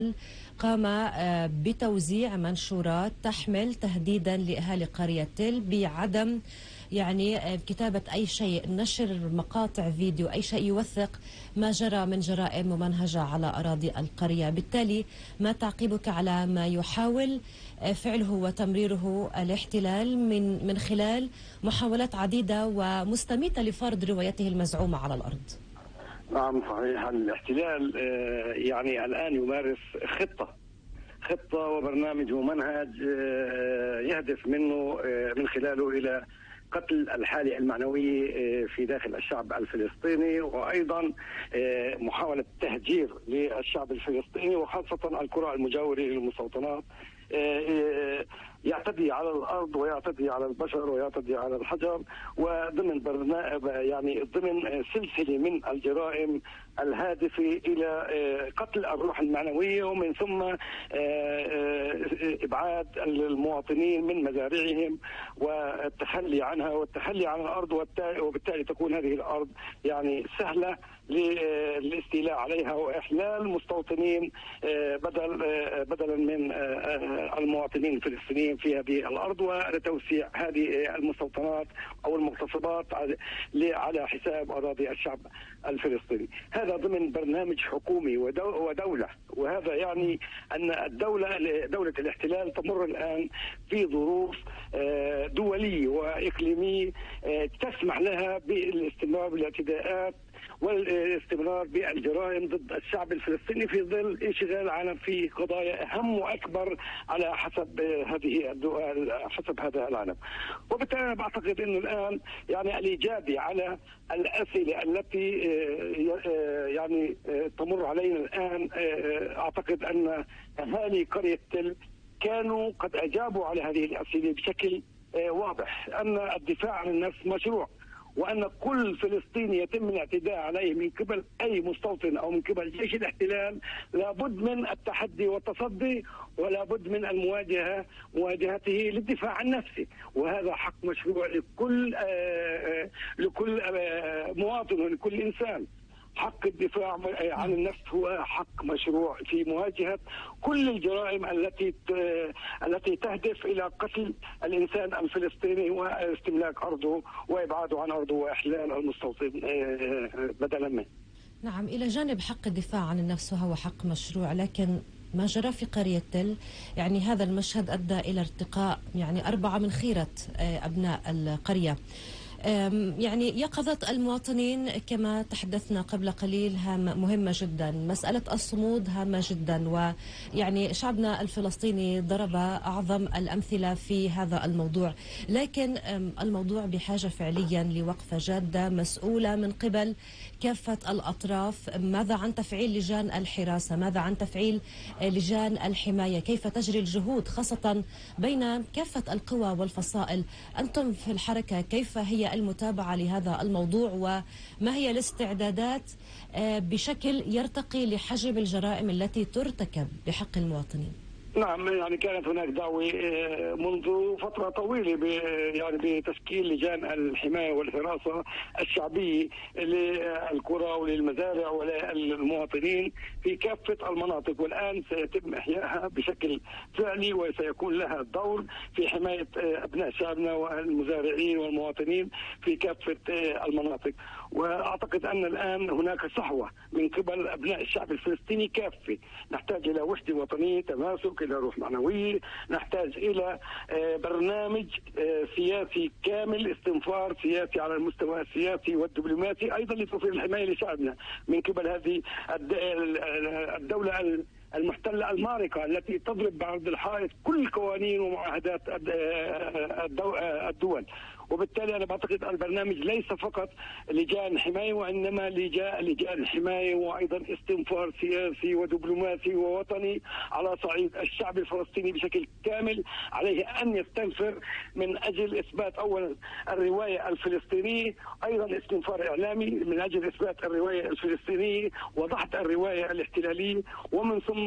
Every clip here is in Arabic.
قام بتوزيع منشورات تحمل تهديدا لأهالي قرية تل بعدم كتابة أي شيء، نشر مقاطع فيديو، أي شيء يوثق ما جرى من جرائم ممنهجة على أراضي القرية. بالتالي ما تعقيبك على ما يحاول فعله وتمريره الاحتلال من خلال محاولات عديدة ومستميتة لفرض روايته المزعومة على الأرض؟ نعم صحيح، الاحتلال يعني الآن يمارس خطة وبرنامج ومنهج يهدف منه من خلاله إلى قتل الحالة المعنوية في داخل الشعب الفلسطيني، وأيضا محاولة تهجير للشعب الفلسطيني وخاصة القرى المجاورة للمستوطنات. يعتدي على الارض ويعتدي على البشر ويعتدي على الحجر، وضمن ضمن سلسله من الجرائم الهادفه الى قتل الروح المعنويه، ومن ثم ابعاد المواطنين من مزارعهم والتخلي عنها والتخلي عن الارض، وبالتالي تكون هذه الارض سهله للاستيلاء عليها واحلال مستوطنين بدلا من المواطنين الفلسطينيين في هذه الارض، ولتوسيع هذه المستوطنات او المغتصبات على حساب اراضي الشعب الفلسطيني. هذا ضمن برنامج حكومي ودوله، وهذا يعني ان دوله الاحتلال تمر الان في ظروف دوليه واقليميه تسمح لها بالاستمرار بالاعتداءات والاستمرار بالجرائم ضد الشعب الفلسطيني في ظل انشغال العالم في قضايا اهم واكبر على حسب هذا العالم. وبالتالي انا بعتقد انه الان الاجابه على الاسئله التي تمر علينا الان، اعتقد ان اهالي قريه تل كانوا قد اجابوا على هذه الاسئله بشكل واضح، ان الدفاع عن النفس مشروع، وأن كل فلسطيني يتم الاعتداء عليه من قبل أي مستوطن أو من قبل جيش الاحتلال لابد من التحدي والتصدي، ولابد من مواجهته للدفاع عن نفسه، وهذا حق مشروع لكل مواطن ولكل إنسان. حق الدفاع عن النفس هو حق مشروع في مواجهة كل الجرائم التي تهدف إلى قتل الإنسان الفلسطيني واستملاك أرضه وإبعاده عن أرضه وإحلال المستوطن بدلا منه. نعم، إلى جانب حق الدفاع عن النفس وهو حق مشروع، لكن ما جرى في قرية تل هذا المشهد أدى إلى ارتقاء 4 من خيرة أبناء القرية. يقظة المواطنين كما تحدثنا قبل قليل مهمة جدا، مسألة الصمود هامة جدا، شعبنا الفلسطيني ضرب أعظم الأمثلة في هذا الموضوع، لكن الموضوع بحاجة فعليا لوقفة جادة مسؤولة من قبل كافة الأطراف. ماذا عن تفعيل لجان الحراسة؟ ماذا عن تفعيل لجان الحماية؟ كيف تجري الجهود خاصة بين كافة القوى والفصائل؟ أنتم في الحركة كيف هي المتابعة لهذا الموضوع، وما هي الاستعدادات بشكل يرتقي لحجب الجرائم التي ترتكب بحق المواطنين؟ نعم، كانت هناك دعوة منذ فترة طويلة بتشكيل لجان الحماية والحراسة الشعبية للقرى وللمزارع وللمواطنين في كافة المناطق، والآن سيتم إحيائها بشكل فعلي، وسيكون لها دور في حماية أبناء شعبنا والمزارعين والمواطنين في كافة المناطق. وأعتقد أن الآن هناك صحوة من قبل أبناء الشعب الفلسطيني كافة. نحتاج إلى وحدة وطنية، تماسك، إلى روح معنوية، نحتاج إلى برنامج سياسي كامل، استنفار سياسي على المستوى السياسي والدبلوماسي، أيضا لتوفير الحماية لشعبنا من قبل هذه الدولة المحتلة المارقة التي تضرب بعرض الحائط كل قوانين ومعاهدات الدول. وبالتالي أنا بعتقد البرنامج ليس فقط لجان حماية، وإنما لجان حماية وأيضا استنفار سياسي ودبلوماسي ووطني على صعيد الشعب الفلسطيني بشكل كامل. عليه أن يستنفر من أجل إثبات أولا الرواية الفلسطينية، أيضا استنفار إعلامي من أجل إثبات الرواية الفلسطينية وضحت الرواية الاحتلالية، ومن ثم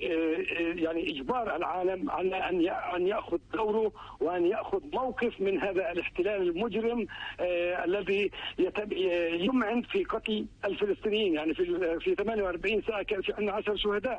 إجبار العالم على أن يأخذ دوره وأن يأخذ موقف من هذه هذا الاحتلال المجرم الذي يمعن في قتل الفلسطينيين. يعني في 48 ساعة كان في عندنا 10 شهداء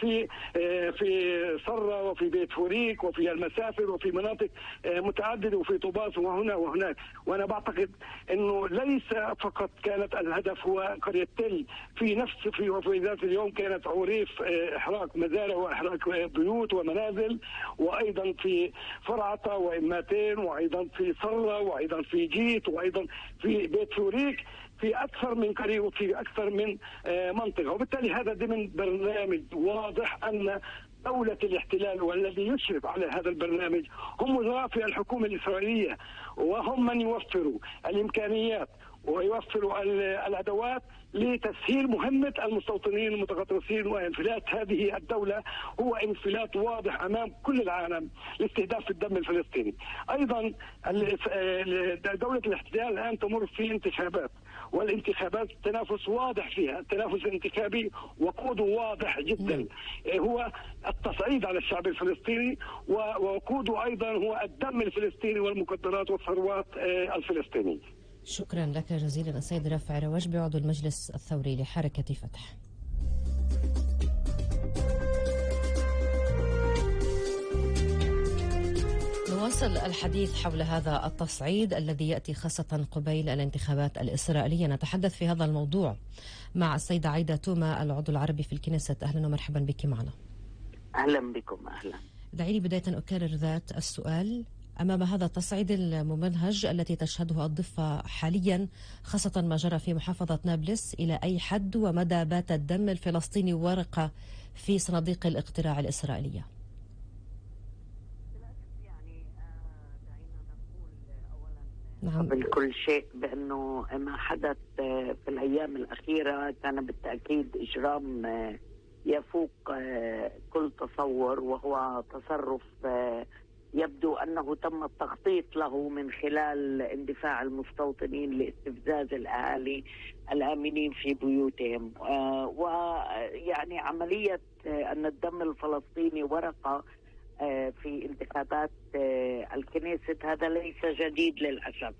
في صرة وفي بيت فوريك وفي المسافر وفي مناطق متعددة وفي طوباس وهنا وهناك. وأنا بعتقد أنه ليس فقط كانت الهدف هو قرية تل، في ذات اليوم كانت عريف إحراق مزارع وإحراق بيوت ومنازل، وأيضا في فرعطة وإماتين، وأيضا في صرة، وأيضا في جيت، وأيضا في بيت فوريك، في أكثر من قرية وفي أكثر من منطقة. وبالتالي هذا ضمن برنامج واضح أن دولة الاحتلال والذي يشرف على هذا البرنامج هم وزراء في الحكومة الإسرائيلية، وهم من يوفروا الإمكانيات ويوفروا الأدوات لتسهيل مهمة المستوطنين المتغطرسين. وانفلات هذه الدولة هو انفلات واضح أمام كل العالم لاستهداف الدم الفلسطيني. أيضا دولة الاحتلال الآن تمر في انتخابات، والانتخابات تنافس واضح فيها، التنافس الانتخابي وقوده واضح جدا، هو التصعيد على الشعب الفلسطيني، ووقوده أيضا هو الدم الفلسطيني والمقدرات والثروات الفلسطينية. شكرا لك جزيلا السيد رافع رواجبي عضو المجلس الثوري لحركة فتح. نواصل الحديث حول هذا التصعيد الذي يأتي خاصة قبيل الانتخابات الإسرائيلية. نتحدث في هذا الموضوع مع السيدة عايدة توما العضو العربي في الكنيسة. أهلا ومرحبا بك معنا. أهلا بكم. أهلا. دعيني بداية أكرر ذات السؤال. أمام هذا التصعيد الممنهج التي تشهده الضفة حاليا، خاصة ما جرى في محافظة نابلس، إلى أي حد ومدى بات الدم الفلسطيني ورقة في صناديق الاقتراع الإسرائيلية؟ يعني دعينا نقول أولا قبل كل شيء بأنه ما حدث في الأيام الأخيرة كان بالتأكيد إجرام يفوق كل تصور، وهو تصرف يبدو أنه تم التخطيط له من خلال اندفاع المستوطنين لاستفزاز الأهالي الآمنين في بيوتهم. ويعني عملية أن الدم الفلسطيني ورقة في انتخابات الكنيست هذا ليس جديد للأسف.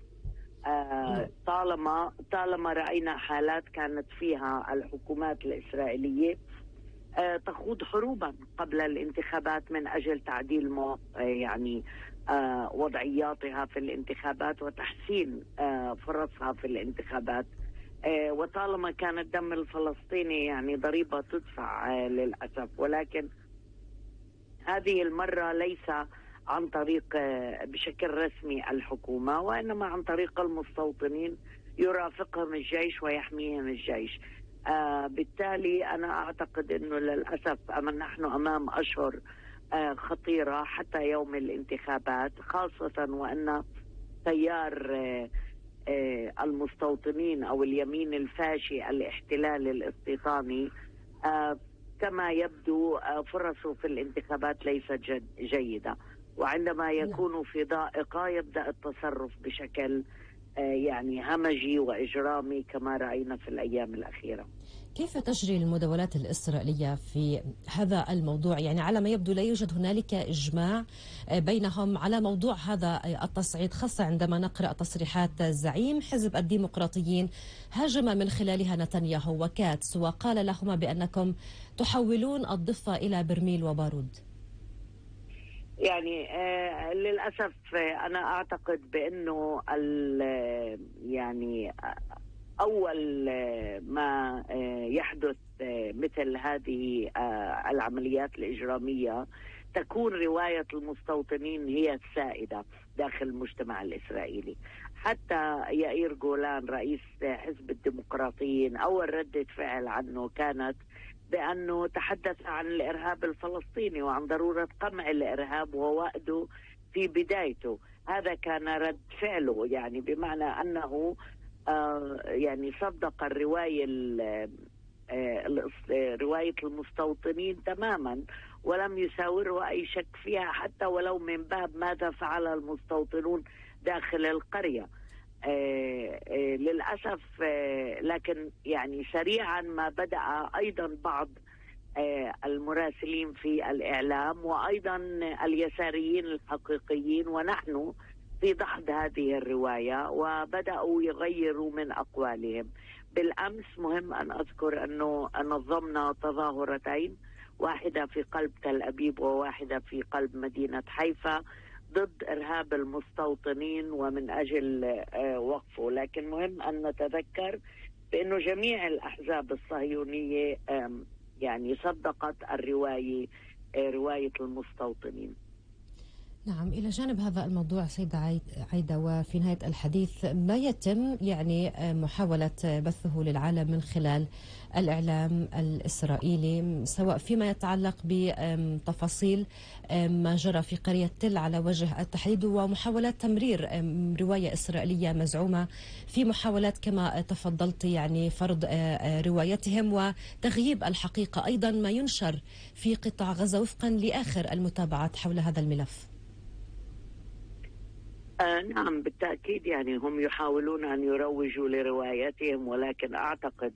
طالما رأينا حالات كانت فيها الحكومات الإسرائيلية تخوض حروبا قبل الانتخابات من أجل تعديل يعني وضعياتها في الانتخابات وتحسين فرصها في الانتخابات. وطالما كان الدم الفلسطيني يعني ضريبة تدفع للأسف، ولكن هذه المرة ليس عن طريق بشكل رسمي الحكومة، وإنما عن طريق المستوطنين يرافقهم الجيش ويحميهم الجيش. بالتالي أنا أعتقد أنه للأسف نحن أمام أشهر خطيرة حتى يوم الانتخابات، خاصة وأن تيار المستوطنين أو اليمين الفاشي الاحتلال الاستيطاني كما يبدو فرصه في الانتخابات ليست جيدة، وعندما يكون في ضائقة يبدأ التصرف بشكل يعني همجي وإجرامي كما رأينا في الأيام الأخيرة. كيف تجري المداولات الإسرائيلية في هذا الموضوع؟ يعني على ما يبدو لا يوجد هنالك إجماع بينهم على موضوع هذا التصعيد، خاصة عندما نقرأ تصريحات زعيم حزب الديمقراطيين هاجم من خلالها نتنياهو وكاتس وقال لهما بأنكم تحولون الضفة إلى برميل وبارود. يعني للأسف أنا أعتقد بأنه يعني أول ما يحدث مثل هذه العمليات الإجرامية تكون رواية المستوطنين هي السائدة داخل المجتمع الإسرائيلي. حتى يائير جولان رئيس حزب الديمقراطيين أول ردة فعل عنه كانت بأنه تحدث عن الإرهاب الفلسطيني وعن ضرورة قمع الإرهاب ووأده في بدايته. هذا كان رد فعله، يعني بمعنى أنه يعني صدق الرواية رواية المستوطنين تماما ولم يساوره أي شك فيها، حتى ولو من باب ماذا فعل المستوطنون داخل القرية. للأسف لكن يعني سريعا ما بدأ أيضا بعض المراسلين في الإعلام وأيضا اليساريين الحقيقيين ونحن في دحض هذه الرواية وبدأوا يغيروا من أقوالهم. بالأمس مهم أن أذكر أنه نظمنا تظاهرتين، واحدة في قلب تل أبيب وواحدة في قلب مدينة حيفا ضد إرهاب المستوطنين ومن أجل وقفه. لكن مهم أن نتذكر بأنه جميع الأحزاب الصهيونية يعني صدقت رواية المستوطنين. نعم، إلى جانب هذا الموضوع سيدة عايدة، وفي نهاية الحديث ما يتم يعني محاولة بثه للعالم من خلال الإعلام الإسرائيلي، سواء فيما يتعلق بتفاصيل ما جرى في قرية تل على وجه التحديد، ومحاولات تمرير رواية إسرائيلية مزعومة في محاولات كما تفضلت يعني فرض روايتهم وتغييب الحقيقة، أيضا ما ينشر في قطاع غزة وفقا لآخر المتابعات حول هذا الملف. نعم بالتأكيد، يعني هم يحاولون أن يروجوا لروايتهم، ولكن أعتقد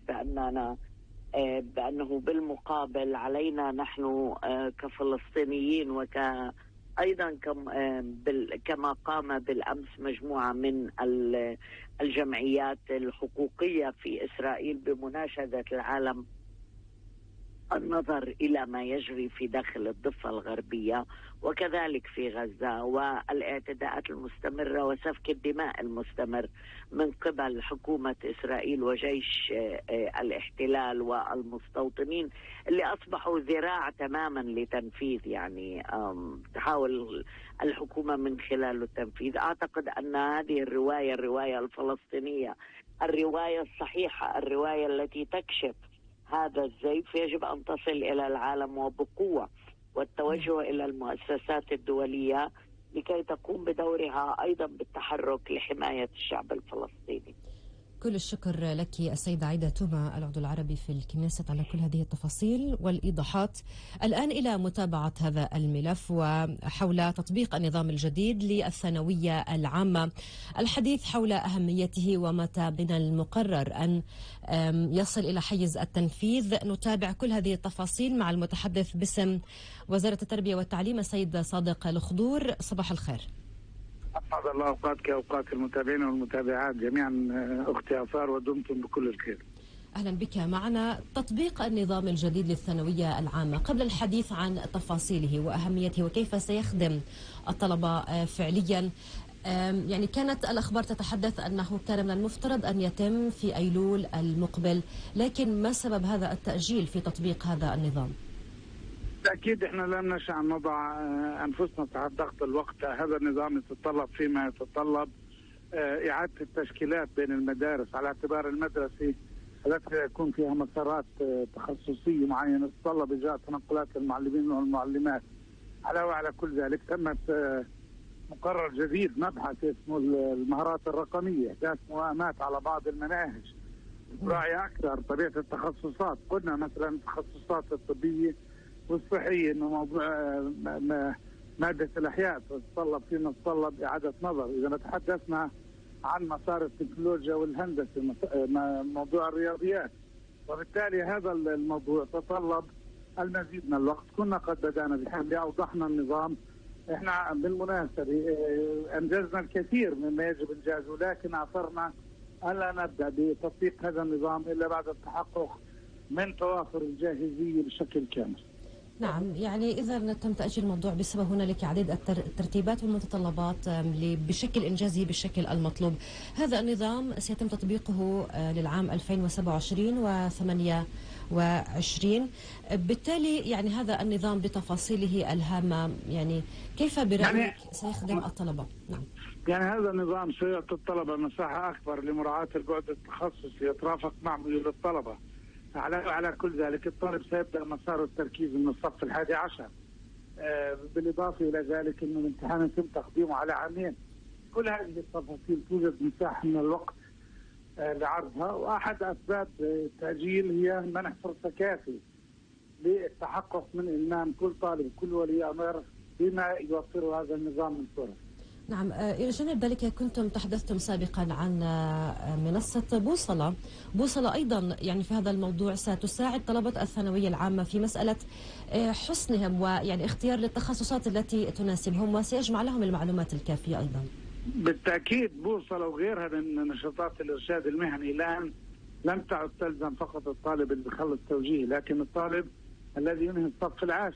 بأنه بالمقابل علينا نحن كفلسطينيين أيضا كما قام بالأمس مجموعة من الجمعيات الحقوقية في إسرائيل بمناشدة العالم النظر إلى ما يجري في داخل الضفة الغربية وكذلك في غزة، والاعتداءات المستمرة وسفك الدماء المستمر من قبل حكومة إسرائيل وجيش الاحتلال والمستوطنين اللي أصبحوا ذراع تماما لتنفيذ، يعني تحاول الحكومة من خلال التنفيذ. أعتقد أن هذه الرواية الفلسطينية، الرواية الصحيحة، الرواية التي تكشف هذا الزيف، يجب أن تصل إلى العالم وبقوة، والتوجه إلى المؤسسات الدولية لكي تقوم بدورها أيضا بالتحرك لحماية الشعب الفلسطيني. كل الشكر لك السيدة عايدة توما، العضو العربي في الكنيست، على كل هذه التفاصيل والإيضاحات. الآن إلى متابعة هذا الملف وحول تطبيق النظام الجديد للثانوية العامة، الحديث حول أهميته ومتى من المقرر أن يصل إلى حيز التنفيذ. نتابع كل هذه التفاصيل مع المتحدث باسم وزارة التربية والتعليم السيد صادق الخضور. صباح الخير. أسعد الله أوقاتك وأوقات المتابعين والمتابعات جميعا أختي أثار، ودمتم بكل الخير. أهلا بك معنا. تطبيق النظام الجديد للثانوية العامة، قبل الحديث عن تفاصيله وأهميته وكيف سيخدم الطلبة فعليا، يعني كانت الأخبار تتحدث أنه كان من المفترض أن يتم في أيلول المقبل، لكن ما سبب هذا التأجيل في تطبيق هذا النظام؟ بالتأكيد احنا لم نشأ أن نضع أنفسنا تحت ضغط الوقت. هذا النظام يتطلب فيما يتطلب إعادة التشكيلات بين المدارس، على اعتبار المدرسة التي يكون فيها مسارات تخصصية معينة تتطلب إجراء تنقلات المعلمين والمعلمات. على كل ذلك تمت مقرر جديد مبحث اسمه المهارات الرقمية، إحداث موائمات على بعض المناهج، راعي أكثر طبيعة التخصصات. قلنا مثلا التخصصات الطبية والصحية انه موضوع مادة الأحياء تتطلب إعادة نظر. إذا تحدثنا عن مسار التكنولوجيا والهندسة، موضوع الرياضيات، وبالتالي هذا الموضوع تطلب المزيد من الوقت. كنا قد بدأنا بحمل أوضحنا النظام. احنا بالمناسبة أنجزنا الكثير مما يجب إنجازه، لكن أصرنا ألا نبدأ بتطبيق هذا النظام إلا بعد التحقق من توافر الجاهزية بشكل كامل. نعم، يعني إذا تم تأجيل الموضوع بسبب هنالك عديد الترتيبات والمتطلبات بشكل إنجازه بالشكل المطلوب. هذا النظام سيتم تطبيقه للعام 2027 و28. بالتالي يعني هذا النظام بتفاصيله الهامة، يعني كيف برأيك سيخدم الطلبة؟ نعم، يعني هذا النظام سيعطي الطلبة مساحة أكبر لمراعاة البعد التخصصي يترافق مع ميول الطلبة. على كل ذلك الطالب سيبدأ مسار التركيز من الصف 11. بالإضافة إلى ذلك أن الامتحان يتم تقديمه على عامين. كل هذه التفاصيل توجد مساحة من الوقت لعرضها، وأحد أسباب التأجيل هي منح فرصة كافية للتحقق من إلمام كل طالب كل ولي أمر بما يوفره هذا النظام من فرص. نعم، إلى جانب ذلك كنتم تحدثتم سابقا عن منصة بوصلة أيضا يعني في هذا الموضوع ستساعد طلبة الثانوية العامة في مسألة حصنهم ويعني اختيار للتخصصات التي تناسبهم، وسيجمع لهم المعلومات الكافية أيضا. بالتأكيد بوصلة وغيرها من نشاطات الإرشاد المهني الآن لم تعد تلزم فقط الطالب اللي بخلص توجيه، لكن الطالب الذي ينهي الصف العاشر